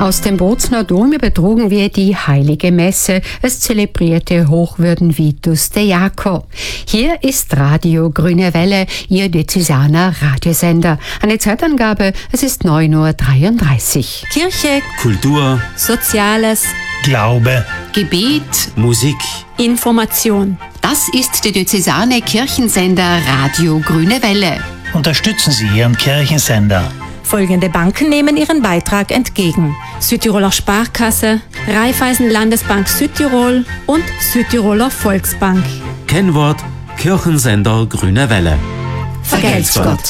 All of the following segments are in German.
Aus dem Bozner Dom übertrugen wir die Heilige Messe. Es zelebrierte Hochwürden Vitus de Jaco. Hier ist Radio Grüne Welle, Ihr diözesaner Radiosender. Eine Zeitangabe, es ist 9:33 Uhr. Kirche, Kultur, Soziales, Glaube, Gebet, Musik, Information. Das ist der diözesane Kirchensender Radio Grüne Welle. unterstützen Sie Ihren Kirchensender. Folgende Banken nehmen ihren Beitrag entgegen: Südtiroler Sparkasse, Raiffeisen Landesbank Südtirol und Südtiroler Volksbank. Kennwort Kirchensender Grüne Welle. Vergelt's Gott.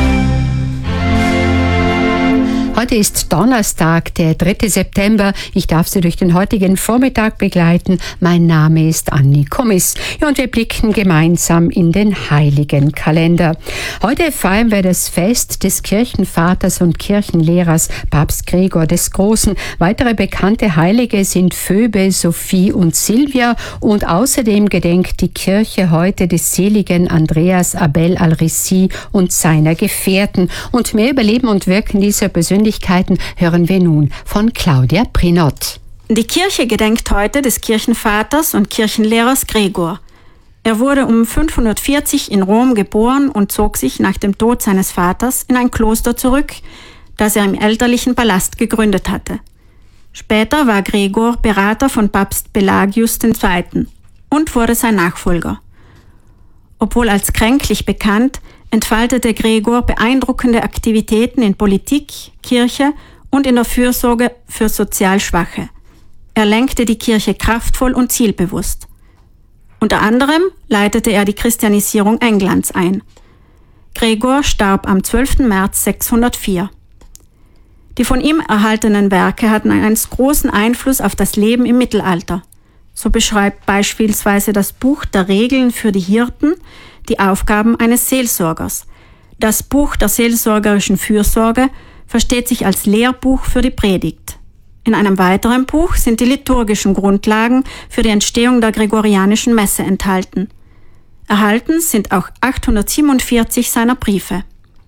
Heute ist Donnerstag, der 3. September. Ich darf Sie durch den heutigen Vormittag begleiten. Mein Name ist Anni Kummis. Ja, und wir blicken gemeinsam in den heiligen Kalender. Heute feiern wir das Fest des Kirchenvaters und Kirchenlehrers Papst Gregor des Großen. Weitere bekannte Heilige sind Phoebe, Sophie und Silvia. Und außerdem gedenkt die Kirche heute des seligen Andreas Abel al-Rissi und seiner Gefährten. Und mehr über Leben und Wirken dieser Persönlichkeiten hören wir nun von Claudia Prinott. Die Kirche gedenkt heute des Kirchenvaters und Kirchenlehrers Gregor. Er wurde um 540 in Rom geboren und zog sich nach dem Tod seines Vaters in ein Kloster zurück, das er im elterlichen Palast gegründet hatte. Später war Gregor Berater von Papst Pelagius II. Und wurde sein Nachfolger. Obwohl als kränklich bekannt, entfaltete Gregor beeindruckende Aktivitäten in Politik, Kirche und in der Fürsorge für sozial Schwache. Er lenkte die Kirche kraftvoll und zielbewusst. Unter anderem leitete er die Christianisierung Englands ein. Gregor starb am 12. März 604. Die von ihm erhaltenen Werke hatten einen großen Einfluss auf das Leben im Mittelalter. So beschreibt beispielsweise das Buch der Regeln für die Hirten die Aufgaben eines Seelsorgers. Das Buch der seelsorgerischen Fürsorge versteht sich als Lehrbuch für die Predigt. In einem weiteren Buch sind die liturgischen Grundlagen für die Entstehung der gregorianischen Messe enthalten. Erhalten sind auch 847 seiner Briefe.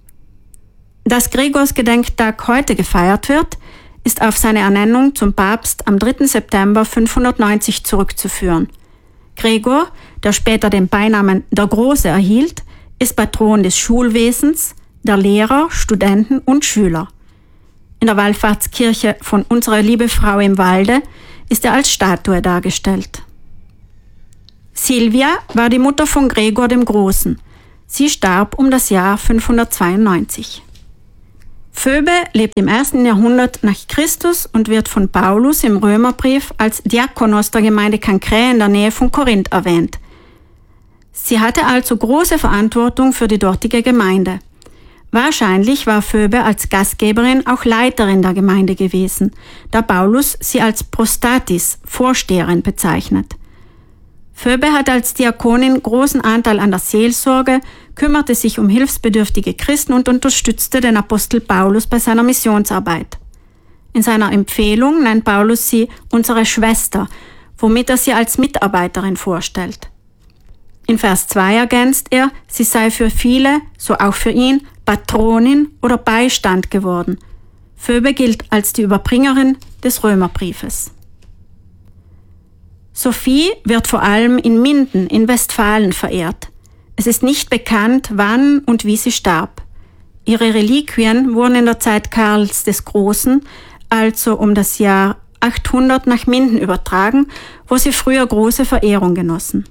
Dass Gregors Gedenktag heute gefeiert wird, ist auf seine Ernennung zum Papst am 3. September 590 zurückzuführen. Gregor, der später den Beinamen der Große erhielt, ist Patron des Schulwesens, der Lehrer, Studenten und Schüler. In der Wallfahrtskirche von Unserer Liebe Frau im Walde ist er als Statue dargestellt. Silvia war die Mutter von Gregor dem Großen. Sie starb um das Jahr 592. Phoebe lebt im 1. Jahrhundert nach Christus und wird von Paulus im Römerbrief als Diakonos der Gemeinde Cancrae in der Nähe von Korinth erwähnt. Sie hatte also große Verantwortung für die dortige Gemeinde. Wahrscheinlich war Phoebe als Gastgeberin auch Leiterin der Gemeinde gewesen, da Paulus sie als Prostatis, Vorsteherin, bezeichnet. Phoebe hat als Diakonin großen Anteil an der Seelsorge, kümmerte sich um hilfsbedürftige Christen und unterstützte den Apostel Paulus bei seiner Missionsarbeit. In seiner Empfehlung nennt Paulus sie unsere Schwester, womit er sie als Mitarbeiterin vorstellt. In Vers 2 ergänzt er, sie sei für viele, so auch für ihn, Patronin oder Beistand geworden. Phoebe gilt als die Überbringerin des Römerbriefes. Sophie wird vor allem in Minden in Westfalen verehrt. Es ist nicht bekannt, wann und wie sie starb. Ihre Reliquien wurden in der Zeit Karls des Großen, also um das Jahr 800 nach Minden übertragen, wo sie früher große Verehrung genossen.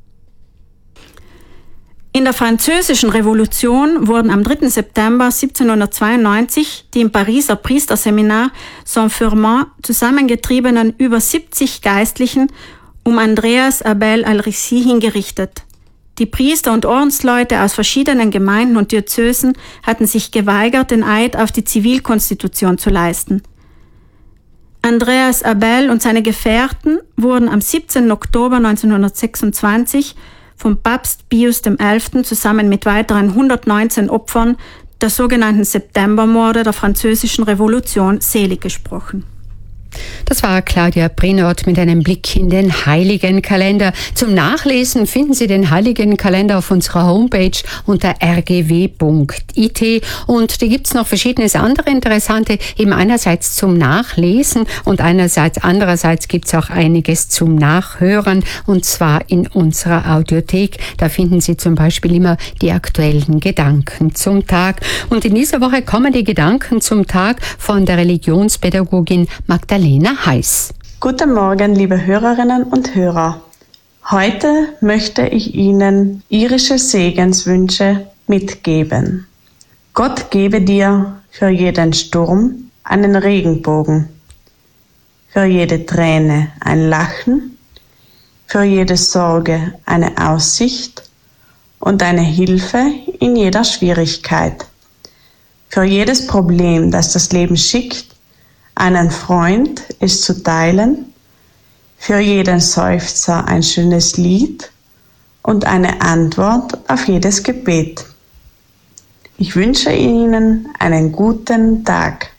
In der Französischen Revolution wurden am 3. September 1792 die im Pariser Priesterseminar Saint-Firmin zusammengetriebenen über 70 Geistlichen um Andreas Abel al-Rissi hingerichtet. Die Priester und Ordensleute aus verschiedenen Gemeinden und Diözesen hatten sich geweigert, den Eid auf die Zivilkonstitution zu leisten. Andreas Abel und seine Gefährten wurden am 17. Oktober 1926 vom Papst Pius XI. Zusammen mit weiteren 119 Opfern der sogenannten Septembermorde der Französischen Revolution selig gesprochen. Das war Claudia Brinort mit einem Blick in den Heiligenkalender. Zum Nachlesen finden Sie den Heiligenkalender auf unserer Homepage unter rgw.it und da gibt's noch verschiedenes andere interessante, eben einerseits zum Nachlesen und andererseits gibt's auch einiges zum Nachhören und zwar in unserer Audiothek. Da finden Sie zum Beispiel immer die aktuellen Gedanken zum Tag. Und in dieser Woche kommen die Gedanken zum Tag von der Religionspädagogin Magdalena Heiß. Guten Morgen, liebe Hörerinnen und Hörer. Heute möchte ich Ihnen irische Segenswünsche mitgeben. Gott gebe dir für jeden Sturm einen Regenbogen, für jede Träne ein Lachen, für jede Sorge eine Aussicht und eine Hilfe in jeder Schwierigkeit. Für jedes Problem, das das Leben schickt, einen Freund es zu teilen, für jeden Seufzer ein schönes Lied und eine Antwort auf jedes Gebet. Ich wünsche Ihnen einen guten Tag.